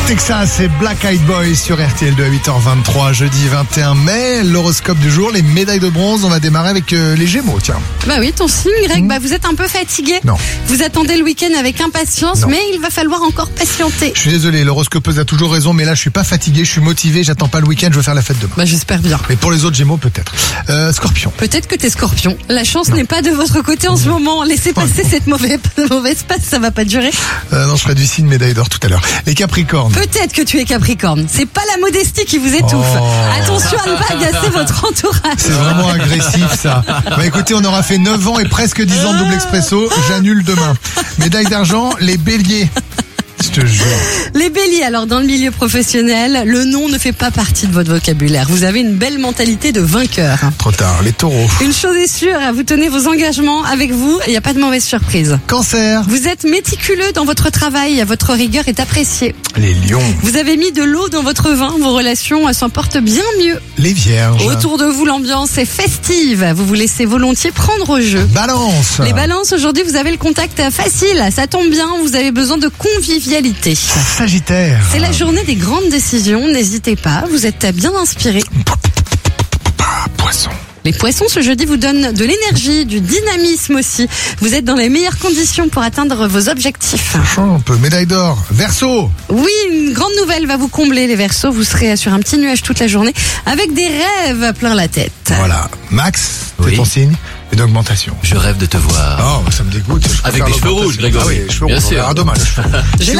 Texas, c'est Black Eyed Boys sur RTL 2 à 8h23, jeudi 21 mai. L'horoscope du jour, les médailles de bronze. On va démarrer avec les Gémeaux, tiens. Bah oui, ton signe, Greg, vous êtes un peu fatigué. Non. Vous attendez le week-end avec impatience, Non. mais il va falloir encore patienter. Je suis désolé, l'horoscopeuse a toujours raison, mais là je suis pas fatigué, je suis motivé, j'attends pas le week-end, je veux faire la fête demain. Bah j'espère bien. Mais pour les autres Gémeaux, peut-être. Scorpion. Peut-être que t'es Scorpion. La chance n'est pas de votre côté en ce moment. Laissez passer cette mauvaise passe, ça va pas durer. Non, je ferai du signe médaille d'or tout à l'heure. Les Capricornes. Peut-être que tu es Capricorne. C'est pas la modestie qui vous étouffe. Oh. Attention à ne pas agacer votre entourage. C'est vraiment agressif ça. Bah écoutez, on aura fait 9 ans et presque 10 ans de double expresso, j'annule demain. Médaille d'argent, les Béliers. Je te jure. Les Béliers, alors dans le milieu professionnel, le non ne fait pas partie de votre vocabulaire. Vous avez une belle mentalité de vainqueur. Trop tard, les Taureaux. Une chose est sûre, vous tenez vos engagements avec vous et il n'y a pas de mauvaise surprise. Cancer. Vous êtes méticuleux dans votre travail, votre rigueur est appréciée. Les Lions. Vous avez mis de l'eau dans votre vin, vos relations s'en portent bien mieux. Les Vierges. Autour de vous, l'ambiance est festive, vous vous laissez volontiers prendre au jeu. Balance. Les balances, aujourd'hui, vous avez le contact facile, ça tombe bien, vous avez besoin de convivialité. Sagittaire. C'est la journée des grandes décisions, n'hésitez pas, vous êtes bien inspirés. Poisson. Les poissons, ce jeudi, vous donnent de l'énergie, du dynamisme aussi. Vous êtes dans les meilleures conditions pour atteindre vos objectifs. Un peu médaille d'or. Verseau. Oui, une grande nouvelle va vous combler, les Verseaux. Vous serez sur un petit nuage toute la journée avec des rêves plein la tête. Voilà. Max, c'est Oui. ton signe. Une augmentation. Je rêve de te voir. Oh, ça me dégoûte. Je Avec préfère des cheveux l'augmentation. rouges, Grégory. Ah oui, les cheveux Bien rouges. sûr. Ah, dommage.